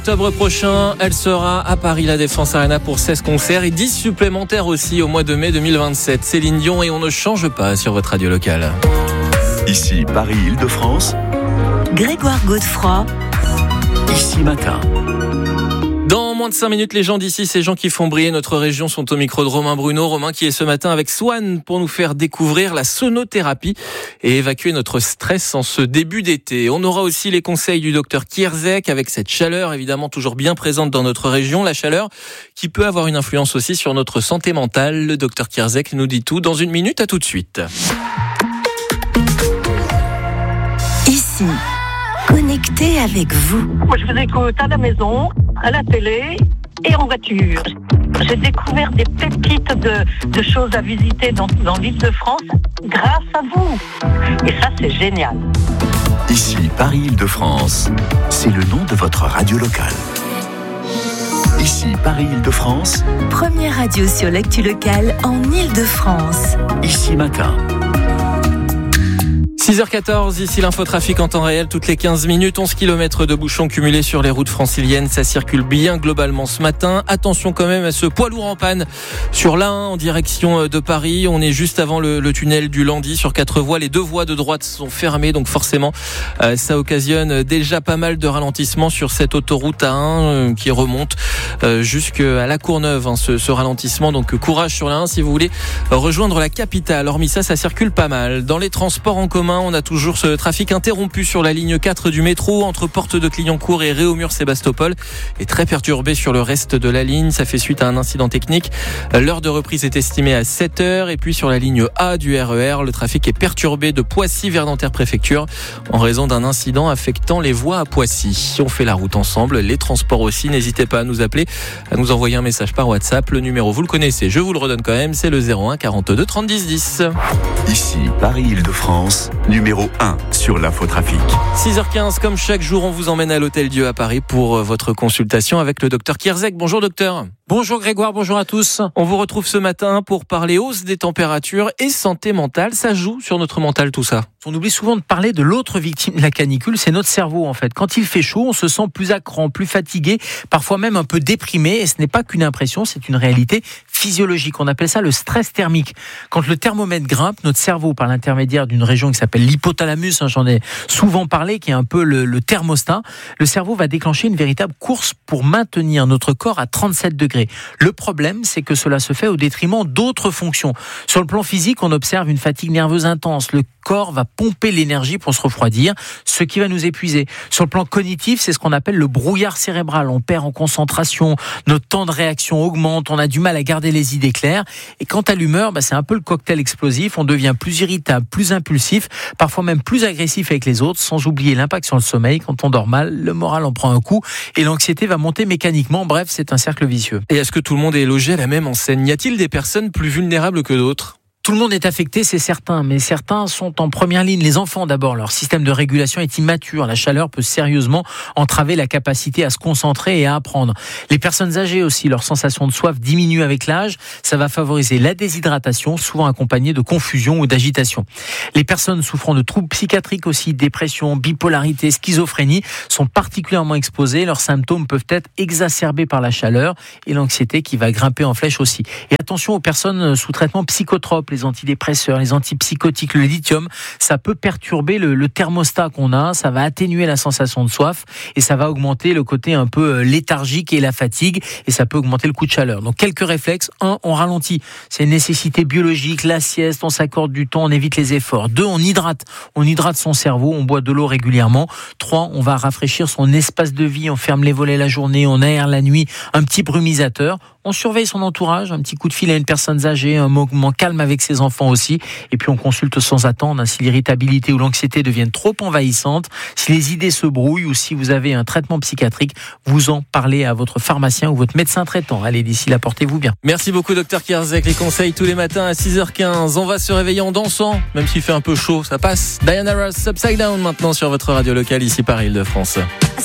Octobre prochain, elle sera à Paris La Défense Arena pour 16 concerts et 10 supplémentaires aussi au mois de mai 2027. Céline Dion et on ne change pas sur votre radio locale. Ici Paris-Île-de-France. Grégoire Godefroy. Ici Matin. Dans moins de 5 minutes, les gens d'ici, ces gens qui font briller notre région, sont au micro de Romain Bruno. Romain qui est ce matin avec Swan pour nous faire découvrir la sonothérapie et évacuer notre stress en ce début d'été. On aura aussi les conseils du docteur Kierzek avec cette chaleur évidemment toujours bien présente dans notre région. La chaleur qui peut avoir une influence aussi sur notre santé mentale. Le docteur Kierzek nous dit tout dans une minute. À tout de suite. Ici, connecté avec vous. Moi, je vous écoute à la maison, à la télé et en voiture. J'ai découvert des pépites de choses à visiter dans l'Île-de-France grâce à vous. Et ça, c'est génial. Ici Paris-Île-de-France. C'est le nom de votre radio locale. Ici Paris-Île-de-France. Première radio sur l'actu locale en Île-de-France. Ici Matin. 6h14, ici l'infotrafic en temps réel, toutes les 15 minutes, 11 km de bouchons cumulés sur les routes franciliennes. Ça circule bien globalement ce matin. Attention quand même à ce poids lourd en panne sur l'A1 en direction de Paris. On est juste avant le tunnel du Landy sur 4 voies. Les 2 voies de droite sont fermées, donc forcément ça occasionne déjà pas mal de ralentissements sur cette autoroute A1 qui remonte jusqu'à la Courneuve, ce ralentissement. Donc courage sur l'A1 si vous voulez rejoindre la capitale. Hormis ça circule pas mal. Dans les transports en commun, on a toujours ce trafic interrompu sur la ligne 4 du métro entre Porte de Clignancourt et Réaumur-Sébastopol et très perturbé sur le reste de la ligne. Ça fait suite à un incident technique. L'heure de reprise est estimée à 7h et puis sur la ligne A du RER, le trafic est perturbé de Poissy vers Nanterre-Préfecture en raison d'un incident affectant les voies à Poissy. On fait la route ensemble, les transports aussi. N'hésitez pas à nous appeler, à nous envoyer un message par WhatsApp. Le numéro, vous le connaissez, je vous le redonne quand même, c'est le 01 42 30 10 10. Ici Paris-Île-de-France. Numéro 1 sur l'infotrafic. 6h15, comme chaque jour, on vous emmène à l'Hôtel Dieu à Paris pour votre consultation avec le docteur Kierzek. Bonjour docteur. Bonjour Grégoire, bonjour à tous. On vous retrouve ce matin pour parler hausse des températures et santé mentale. Ça joue sur notre mental tout ça. On oublie souvent de parler de l'autre victime de la canicule, c'est notre cerveau en fait. Quand il fait chaud, on se sent plus à cran, plus fatigué, parfois même un peu déprimé. Et ce n'est pas qu'une impression, c'est une réalité physiologique. On appelle ça le stress thermique. Quand le thermomètre grimpe, notre cerveau, par l'intermédiaire d'une région qui s'appelle l'hypothalamus, j'en ai souvent parlé, qui est un peu le thermostat, le cerveau va déclencher une véritable course pour maintenir notre corps à 37 degrés. Le problème, c'est que cela se fait au détriment d'autres fonctions. Sur le plan physique, on observe une fatigue nerveuse intense. Le corps va pomper l'énergie pour se refroidir, ce qui va nous épuiser. Sur le plan cognitif, c'est ce qu'on appelle le brouillard cérébral. On perd en concentration, notre temps de réaction augmente, on a du mal à garder les idées claires. Et quant à l'humeur, c'est un peu le cocktail explosif. On devient plus irritable, plus impulsif, parfois même plus agressif avec les autres, sans oublier l'impact sur le sommeil. Quand on dort mal, le moral en prend un coup et l'anxiété va monter mécaniquement. Bref, c'est un cercle vicieux. Et est-ce que tout le monde est logé à la même enseigne ? Y a-t-il des personnes plus vulnérables que d'autres ? Tout le monde est affecté, c'est certain, mais certains sont en première ligne. Les enfants d'abord, leur système de régulation est immature. La chaleur peut sérieusement entraver la capacité à se concentrer et à apprendre. Les personnes âgées aussi, leur sensation de soif diminue avec l'âge. Ça va favoriser la déshydratation, souvent accompagnée de confusion ou d'agitation. Les personnes souffrant de troubles psychiatriques aussi, dépression, bipolarité, schizophrénie, sont particulièrement exposées. Leurs symptômes peuvent être exacerbés par la chaleur et l'anxiété qui va grimper en flèche aussi. Et attention aux personnes sous traitement psychotrope, les antidépresseurs, les antipsychotiques, le lithium, ça peut perturber le thermostat qu'on a, ça va atténuer la sensation de soif et ça va augmenter le côté un peu léthargique et la fatigue et ça peut augmenter le coup de chaleur. Donc quelques réflexes. 1, on ralentit. C'est une nécessité biologique, la sieste, on s'accorde du temps, on évite les efforts. 2, on hydrate son cerveau, on boit de l'eau régulièrement. 3, on va rafraîchir son espace de vie, on ferme les volets la journée, on aère la nuit, un petit brumisateur. On surveille son entourage, un petit coup de fil à une personne âgée, un moment calme avec ses enfants aussi. Et puis on consulte sans attendre si l'irritabilité ou l'anxiété deviennent trop envahissantes, si les idées se brouillent ou si vous avez un traitement psychiatrique, vous en parlez à votre pharmacien ou votre médecin traitant. Allez, d'ici là, portez-vous bien. Merci beaucoup, docteur Kierzek. Les conseils tous les matins à 6h15. On va se réveiller en dansant, même s'il fait un peu chaud, ça passe. Diana Ross, Upside Down maintenant sur votre radio locale ici Paris-Île-de-France.